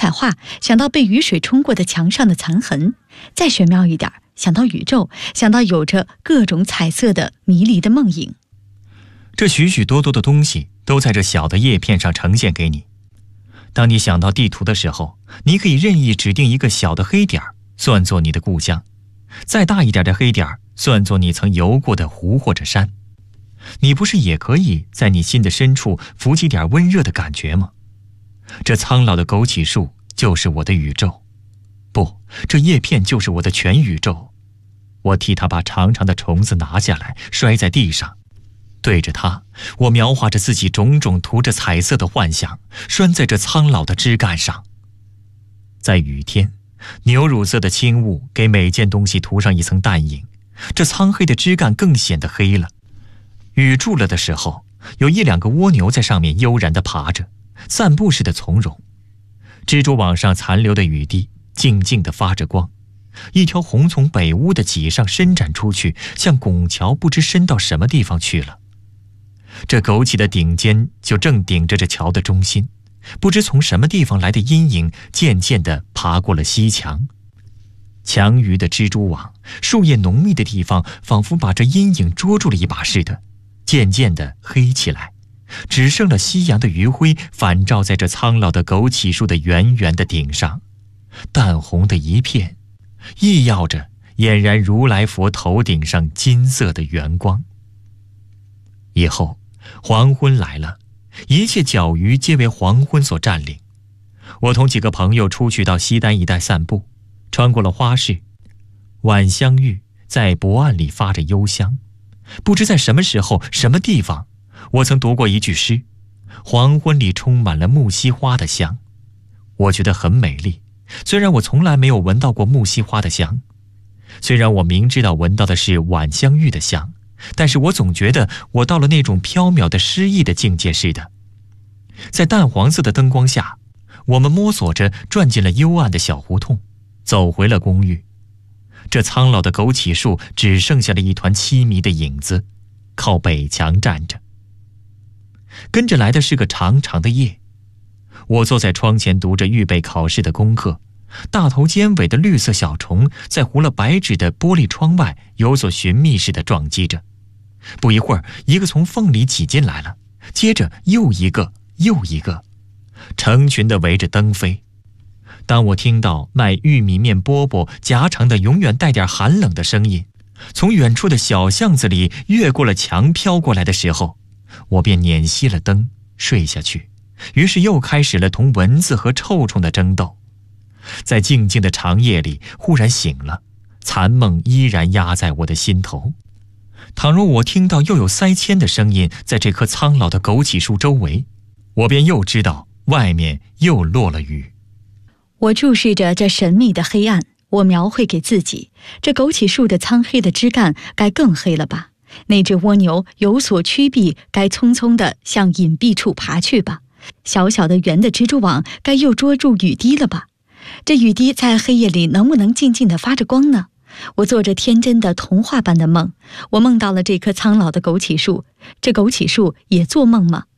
彩画，想到被雨水冲过的墙上的残痕；再玄妙一点，想到宇宙，想到有着各种彩色的迷离的梦影。 这许许多多的东西都在这小的叶片上呈现给你。当你想到地图的时候，你可以任意指定一个小的黑点，算作你的故乡；再大一点的黑点，算作你曾游过的湖或者山。你不是也可以在你心的深处浮起点温热的感觉吗？这苍老的枸杞树就是我的宇宙，不，这叶片就是我的全宇宙。我替它把长长的虫子拿下来，摔在地上，对着它，我描画着自己种种涂着彩色的幻想，拴在这苍老的枝干上。在雨天，牛乳色的轻雾给每件东西涂上一层淡影，这苍黑的枝干更显得黑了。雨住了的时候，有一两个蜗牛在上面悠然地爬着，散步似的从容。蜘蛛网上残留的雨滴静静地发着光，一条红从北屋的脊上伸展出去，像拱桥不知伸到什么地方去了。这枸杞的顶尖就正顶着这桥的中心，不知从什么地方来的阴影渐渐地爬过了西墙。强余的蜘蛛网，树叶浓密的地方仿佛把这阴影捉住了一把似的，渐渐地黑起来，只剩了夕阳的余晖反照在这苍老的枸杞树的圆圆的顶上，淡红的一片，异耀着俨然如来佛头顶上金色的圆光。以后黄昏来了，一切角鱼皆为黄昏所占领。我同几个朋友出去到西单一带散步，穿过了花市，晚香玉在薄岸里发着幽香。不知在什么时候什么地方，我曾读过一句诗，黄昏里充满了木樨花的香。我觉得很美丽，虽然我从来没有闻到过木樨花的香，虽然我明知道闻到的是晚香玉的香，但是我总觉得我到了那种缥缈的诗意的境界似的。在淡黄色的灯光下，我们摸索着转进了幽暗的小胡同，走回了公寓。这苍老的枸杞树只剩下了一团凄迷的影子，靠北墙站着。跟着来的是个长长的夜，我坐在窗前读着预备考试的功课，大头尖尾的绿色小虫在糊了白纸的玻璃窗外有所寻觅似的撞击着。不一会儿，一个从缝里挤进来了，接着又一个又一个，成群地围着灯飞。当我听到卖玉米面饽饽夹长的永远带点寒冷的声音从远处的小巷子里越过了墙飘过来的时候，我便捻熄了灯睡下去，于是又开始了同蚊子和臭虫的争斗。在静静的长夜里忽然醒了，残梦依然压在我的心头。倘若我听到又有塞迁的声音在这棵苍老的枸杞树周围，我便又知道外面又落了雨。 我注视着这神秘的黑暗，我描绘给自己，这枸杞树的苍黑的枝干该更黑了吧？那只蜗牛有所趋避，该匆匆地向隐蔽处爬去吧？小小的圆的蜘蛛网该又捉住雨滴了吧？这雨滴在黑夜里能不能静静地发着光呢？我做着天真的童话般的梦，我梦到了这棵苍老的枸杞树，这枸杞树也做梦吗？